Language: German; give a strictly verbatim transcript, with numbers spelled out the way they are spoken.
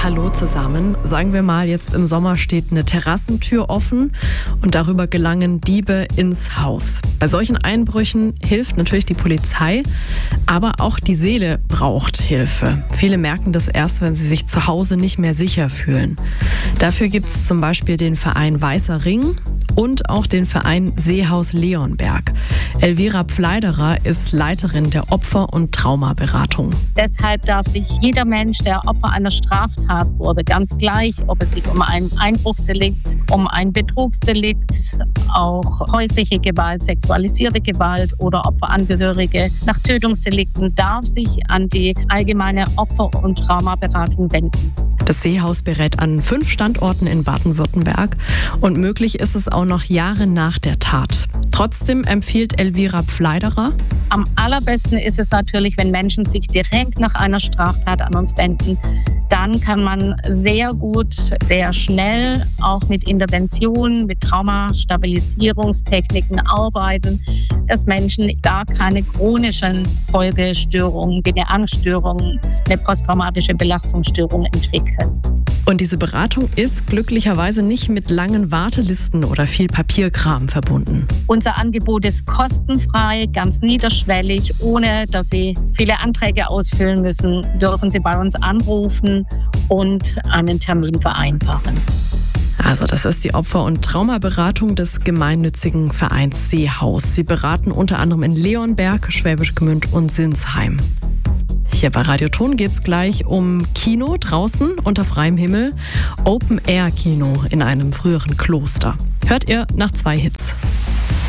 Hallo zusammen. Sagen wir mal, jetzt im Sommer steht eine Terrassentür offen und darüber gelangen Diebe ins Haus. Bei solchen Einbrüchen hilft natürlich die Polizei, aber auch die Seele braucht Hilfe. Viele merken das erst, wenn sie sich zu Hause nicht mehr sicher fühlen. Dafür gibt es zum Beispiel den Verein Weißer Ring und auch den Verein Seehaus Leonberg. Elvira Pfleiderer ist Leiterin der Opfer- und Traumaberatung. Deshalb darf sich jeder Mensch, der Opfer einer Straftat wurde, ganz gleich, ob es sich um ein Einbruchsdelikt, um ein Betrugsdelikt, auch häusliche Gewalt, sexualisierte Gewalt oder Opferangehörige nach Tötungsdelikten, darf sich an die allgemeine Opfer- und Traumaberatung wenden. Das Seehaus berät an fünf Standorten in Baden-Württemberg und möglich ist es auch noch Jahre nach der Tat. Trotzdem empfiehlt Elvira Pfleiderer: Am allerbesten ist es natürlich, wenn Menschen sich direkt nach einer Straftat an uns wenden. Dann kann man sehr gut, sehr schnell auch mit Interventionen, mit Traumastabilisierungstechniken arbeiten, dass Menschen gar keine chronischen Folgestörungen, wie eine Angststörung, eine posttraumatische Belastungsstörung entwickeln. Und diese Beratung ist glücklicherweise nicht mit langen Wartelisten oder viel Papierkram verbunden. Unser Angebot ist kostenfrei, ganz niederschwellig, ohne dass Sie viele Anträge ausfüllen müssen, dürfen Sie bei uns anrufen und einen Termin vereinbaren. Also das ist die Opfer- und Traumaberatung des gemeinnützigen Vereins Seehaus. Sie beraten unter anderem in Leonberg, Schwäbisch Gmünd und Sinsheim. Hier bei Radioton geht es gleich um Kino draußen unter freiem Himmel. Open-Air-Kino in einem früheren Kloster. Hört ihr nach zwei Hits.